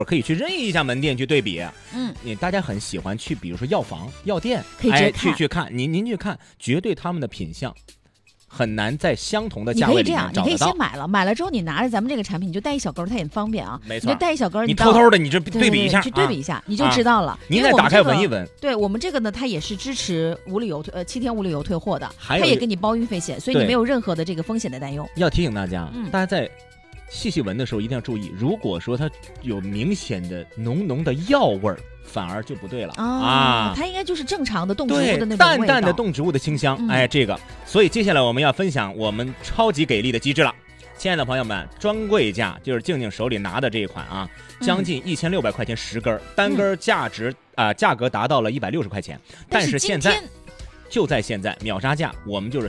可以去任意一家门店去对比。大家很喜欢去，比如说药房、药店， 可以直接去看。您去看，绝对他们的品相很难在相同的价位里面找得到。 你可以先买了之后，你拿着咱们这个产品，你就带一小钩，它也方便啊。 没错， 你就带一小钩， 你偷偷的你这对比一下， 去对比一下，你就知道了。 您再打开闻一闻。 对我们这个呢，它也是支持7天无理由退货的，它也给你包运费险，所以你没有任何的这个风险的担忧。 要提醒大家，大家在细细闻的时候一定要注意，如果说它有明显的浓浓的药味儿，反而就不对了它应该就是正常的动植物的那种味道， 淡淡的动植物的清香。这个，所以接下来我们要分享我们超级给力的机制了。亲爱的朋友们，专柜价就是静静手里拿的这一款啊，将近1600块钱10根，单根价格达到了160块钱，但是现在就在现在秒杀价，我们就是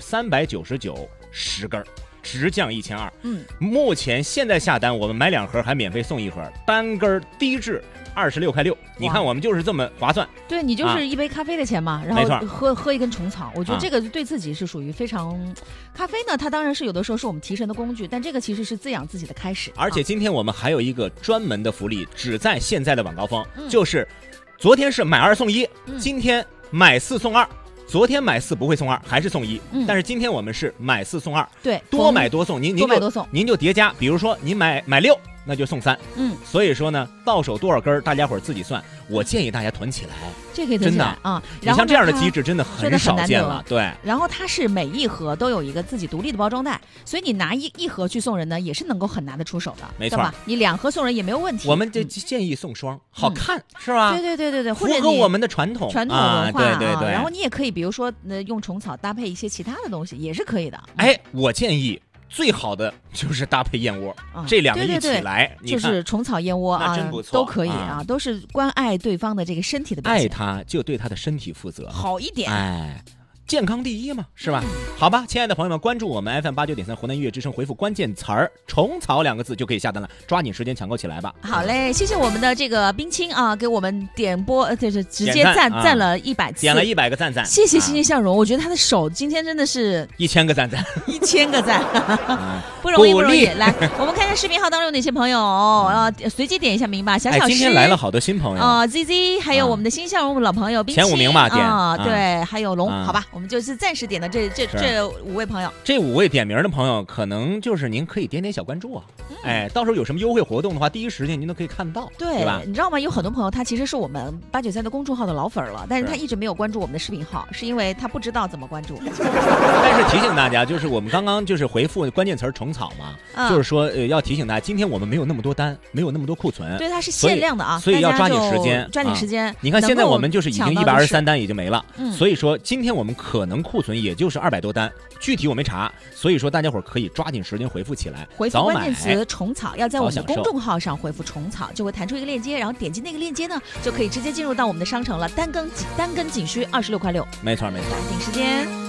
399 10根。直降1200。目前现在下单，我们买2盒还免费送1盒，单根低至26.6块。你看我们就是这么划算。 对，你就是一杯咖啡的钱嘛，然后喝一根虫草，我觉得这个对自己是属于非常。咖啡呢，它当然是有的时候是我们提神的工具，但这个其实是滋养自己的开始。 而且今天我们还有一个专门的福利，只在现在的晚高峰，就是昨天是买2送1，今天买4送2。昨天买4不会送2，还是送1。但是今天我们是买4送2， 对， 多买多送。您就叠加，比如说您买6，那就送3。所以说呢，到手多少根大家伙自己算。我建议大家囤起来， 这可以囤起来啊。 你像这样的机制真的很少见了，对。 然后它是每一盒都有一个自己独立的包装袋，所以你拿一盒去送人呢，也是能够很拿得出手的， 没错。 你2盒送人也没有问题。 我们就建议送双，好看是吧？ 对， 符合我们的传统文化。 对。 然后你也可以，比如说用虫草搭配一些其他的东西，也是可以的。 我建议。最好的就是搭配燕窝，这2个一起来， 就是虫草燕窝那真不错， 都可以啊，都是关爱对方的这个身体的表现。 爱他就对他的身体负责， 好一点。 健康第一嘛，是吧？好吧，亲爱的朋友们，关注我们 FM89.3湖南音乐之声，回复关键词儿“虫草”2个字就可以下单了，抓紧时间抢购起来吧。 好嘞，谢谢我们的这个冰清啊，给我们点播，就是直接赞了100次， 点了100个赞。 谢谢欣欣向荣，我觉得他的手今天真的是 1000个赞 ，1000个赞，不容易。来，我们看一下视频号当中有哪些朋友随机点一下名吧。小小今天来了好多新朋友 ZZ， 还有我们的欣向荣老朋友冰清前5名吧，点对，还有龙，好吧，我们就是暂时点的这5位朋友。 这5位点名的朋友，可能就是您可以点小关注啊。到时候有什么优惠活动的话，第一时间您都可以看到，对吧？ 你知道吗？有很多朋友他其实是我们893的公众号的老粉了，但是他一直没有关注我们的视频号，是因为他不知道怎么关注。 但是提醒大家，就是我们刚刚就是回复关键词虫草嘛，就是说要提醒大家，今天我们没有那么多单，没有那么多库存， 对，它是限量的啊， 所以要抓紧时间，你看现在我们就是已经123单已经没了，所以说今天我们可能库存也就是200多单，具体我没查，所以说大家伙可以抓紧时间回复起来， 回复关键词虫草，要在我们的公众号上回复虫草，就会弹出一个链接，然后点击那个链接呢，就可以直接进入到我们的商城了，单根仅需26.6块。 没错， 抓紧时间。